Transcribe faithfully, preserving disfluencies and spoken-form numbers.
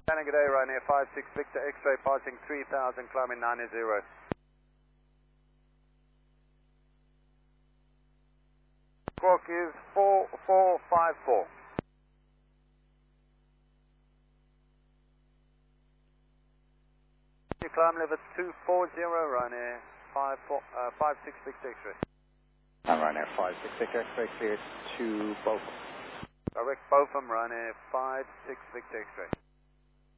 Scanning good day, Ryanair five six Victor X-ray passing three thousand, climbing nine zero. Squawk is four four five four. You climb level two four zero, Ryanair five six Victor X-ray. I'm Ryanair five six Victor X-ray cleared to both. Direct both from Ryanair five six Victor X-ray.